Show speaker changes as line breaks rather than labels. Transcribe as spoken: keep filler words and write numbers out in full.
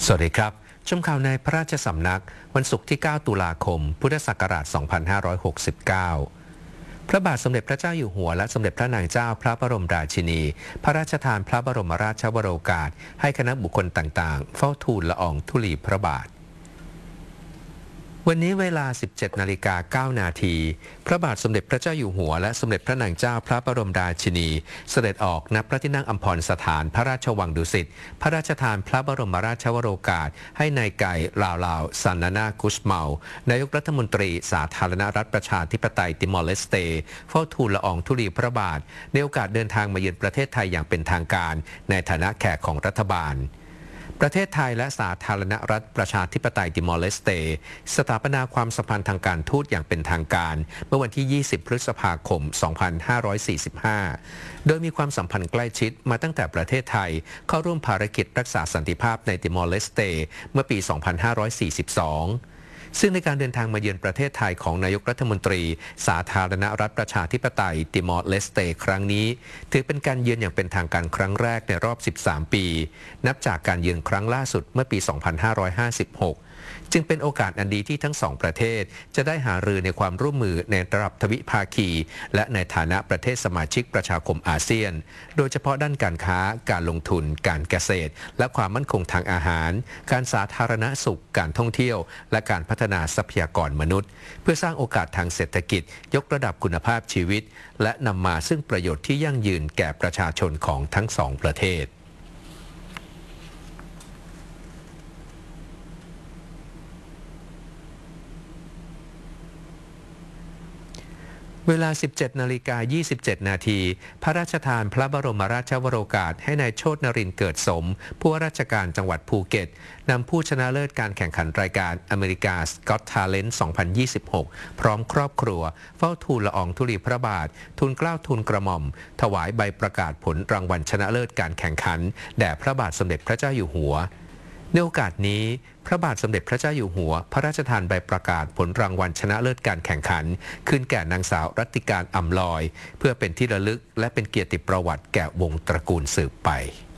สวัสดีครับชมข่าวในพระราชสำนักวันศุกร์ที่ เก้า ตุลาคม พุทธศักราช สองพันห้าร้อยหกสิบเก้า พระบาทสมเด็จพระเจ้าอยู่หัวและสมเด็จพระนางเจ้าพระบรมราชินี พระราชทานพระบรมราชวโรกาสให้คณะบุคคลต่างๆเฝ้าทูลละอองธุลีพระบาทวันนี้เวลา สิบเจ็ดนาฬิกาเก้า นาทีพระบาทสมเด็จพระเจ้าอยู่หัวและสมเด็จพระนางเจ้าพระบรมราชินีเสด็จออกณพระที่นั่งอัมพรสถานพระราชวังดุสิตพระราชทานพระบรมราชวโรกาสให้นายไก่ลาวลาวซันนานากุสเมานายกรัฐมนตรีสาธารณรัฐประชาธิปไตยติมอร์เลสเตเฝ้าทูลละอองธุลีพระบาทในโอกาสเดินทางมาเยือนประเทศไทยอย่างเป็นทางการในฐานะแขกของรัฐบาลประเทศไทยและสาธารณรัฐประชาธิปไตยติมอร์เลสเตสถาปนาความสัมพันธ์ทางการทูตอย่างเป็นทางการเมื่อวันที่ ยี่สิบ พฤษภาคม สองพันห้าร้อยสี่สิบห้า โดยมีความสัมพันธ์ใกล้ชิดมาตั้งแต่ประเทศไทยเข้าร่วมภารกิจรักษาสันติภาพในติมอร์เลสเตเมื่อปี สองพันห้าร้อยสี่สิบสองซึ่งในการเดินทางมาเยือนประเทศไทยของนายกรัฐมนตรีสาธารณรัฐประชาธิปไตยติมอร์เลสเตครั้งนี้ถือเป็นการเยือนอย่างเป็นทางการครั้งแรกในรอบ สิบสาม ปีนับจากการเยือนครั้งล่าสุดเมื่อปี สองพันห้าร้อยห้าสิบหกจึงเป็นโอกาสอันดีที่ทั้งสองประเทศจะได้หารือในความร่วมมือในระดับทวิภาคีและในฐานะประเทศสมาชิกประชาคมอาเซียนโดยเฉพาะด้านการค้าการลงทุนการเกษตรและความมั่นคงทางอาหารการสาธารณสุขการท่องเที่ยวและการพัฒนาทรัพยากรมนุษย์เพื่อสร้างโอกาสทางเศรษฐกิจยกระดับคุณภาพชีวิตและนำมาซึ่งประโยชน์ที่ยั่งยืนแก่ประชาชนของทั้งสองประเทศเวลา สิบเจ็ดนาฬิกายี่สิบเจ็ด นาทีพระราชทานพระบรมราชวโรกาสให้นายโชตินรินทร์เกิดสมผู้ว่าราชการจังหวัดภูเก็ตนำผู้ชนะเลิศการแข่งขันรายการอเมริกาสก็อตทาเลนต์ สองพันยี่สิบหก พร้อมครอบครัวเฝ้าทูลละอองธุลีพระบาททูลเกล้าทูลกระหม่อมถวายใบประกาศผลรางวัลชนะเลิศการแข่งขันแด่พระบาทสมเด็จพระเจ้าอยู่หัวในโอกาสนี้พระบาทสมเด็จพระเจ้าอยู่หัวพระราชทานใบประกาศผลรางวัลชนะเลิศการแข่งขันขึ้นแก่นางสาวรัตติการอำลอยเพื่อเป็นที่ระลึกและเป็นเกียรติประวัติแก่วงตระกูลสืบไป